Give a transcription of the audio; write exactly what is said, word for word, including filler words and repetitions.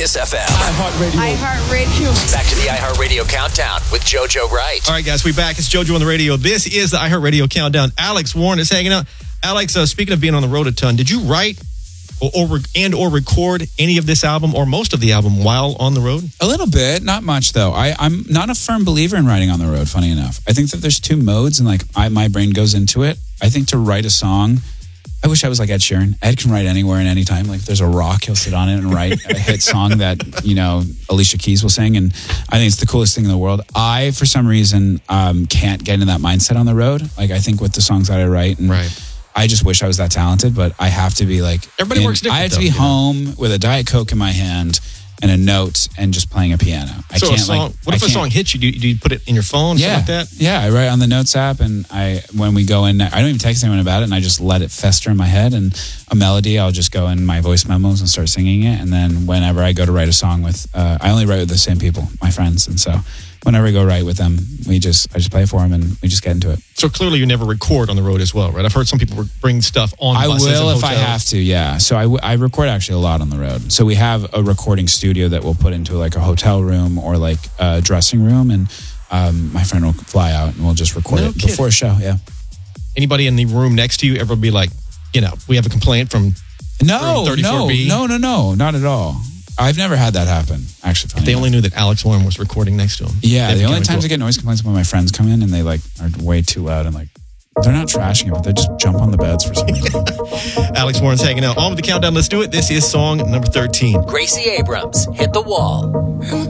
Kiss F M. iHeartRadio. iHeartRadio. Back to the iHeartRadio Countdown with JoJo Wright. All right, guys, we back. It's JoJo on the radio. This is the iHeartRadio Countdown. Alex Warren is hanging out. Alex, uh, speaking of being on the road a ton, did you write or, or and or record any of this album or most of the album while on the road? A little bit, not much though. I, I'm not a firm believer in writing on the road, funny enough. I think that there's two modes and like I, my brain goes into it. I think to write a song, I wish I was like Ed Sheeran. Ed can write anywhere and anytime. Like if there's a rock, he'll sit on it and write a hit song that, you know, Alicia Keys will sing. And I think it's the coolest thing in the world. I, for some reason, um, can't get into that mindset on the road. Like I think with the songs that I write and right. I just wish I was that talented, but I have to be like... Everybody in, works different, I have to though, be you know? home with a Diet Coke in my hand and a note and just playing a piano. I so can't a song, like... what if I a song hits you? Do, you? do you put it in your phone or yeah, something like that? Yeah, I write on the Notes app and I when we go in, I don't even text anyone about it and I just let it fester in my head and a melody, I'll just go in my voice memos and start singing it. And then whenever I go to write a song with... Uh, I only write with the same people, my friends. And so... Whenever I go write with them, we just I just play for them and we just get into it. So clearly you never record on the road as well, right? I've heard some people bring stuff on I buses will and if I hotels. have to, yeah. So I, w- I record actually a lot on the road. So we have a recording studio that we'll put into like a hotel room or like a dressing room. And um, my friend will fly out and we'll just record No it kidding. before a show, yeah. Anybody in the room next to you ever be like, you know, we have a complaint from No, room thirty-four no, B? no, no, no, not at all. I've never had that happen, actually. If they only knew that Alex Warren was recording next to him. Yeah, They'd the be only kinda times cool. I get noise complaints when my friends come in and they like are way too loud and like they're not trashing it, but they just jump on the beds for some reason. Alex Warren's hanging out. On with the countdown. Let's do it. This is song number thirteen. Gracie Abrams, Hit the Wall.